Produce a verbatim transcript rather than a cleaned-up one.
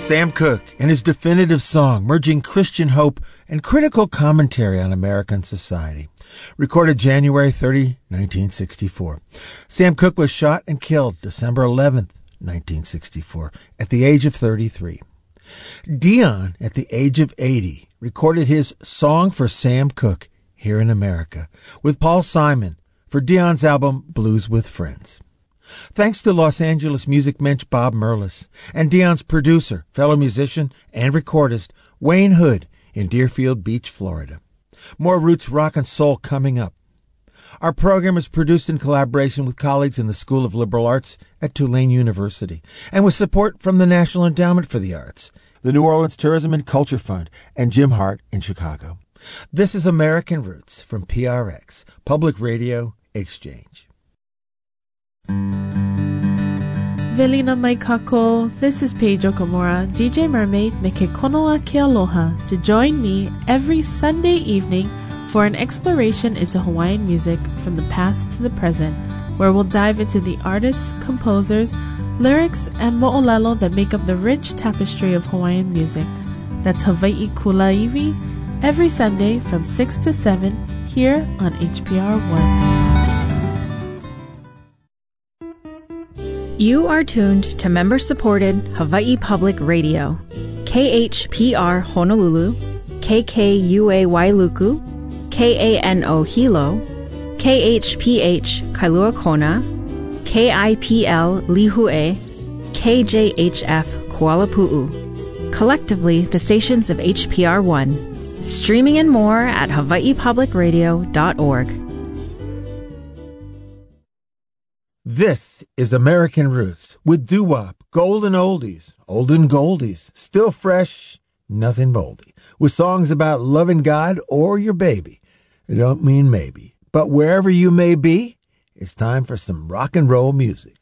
Sam Cooke and his definitive song, merging Christian hope and critical commentary on American society. Recorded January thirtieth, nineteen sixty-four. Sam Cooke was shot and killed December eleventh, nineteen sixty-four, at the age of thirty-three. Dion, at the age of eighty, recorded his Song for Sam Cooke here in America with Paul Simon for Dion's album Blues with Friends. Thanks to Los Angeles music mensch Bob Merlis and Dion's producer, fellow musician, and recordist Wayne Hood in Deerfield Beach, Florida. More roots rock and soul coming up. Our program is produced in collaboration with colleagues in the School of Liberal Arts at Tulane University and with support from the National Endowment for the Arts, the New Orleans Tourism and Culture Fund, and Jim Hart in Chicago. This is American Roots from P R X, Public Radio Exchange. Velina Maikako, this is Pedro Komora, D J Mermaid Mekekonoa Ke Aloha, to join me every Sunday evening for an exploration into Hawaiian music from the past to the present, where we'll dive into the artists, composers, lyrics, and mo'olelo that make up the rich tapestry of Hawaiian music. That's Hawaii Kulaiwi, every Sunday from six to seven here on H P R one. You are tuned to member-supported Hawaii Public Radio, K H P R Honolulu, K K U A Wailuku, K A N O Hilo, K H P H Kailua Kona, K I P L Lihue, K J H F Kuala Pu'u. Collectively, the stations of H P R one. Streaming and more at hawaii public radio dot org. This is American Roots with doo-wop, golden oldies, olden goldies, still fresh, nothing moldy, with songs about loving God or your baby. I don't mean maybe, but wherever you may be, it's time for some rock and roll music.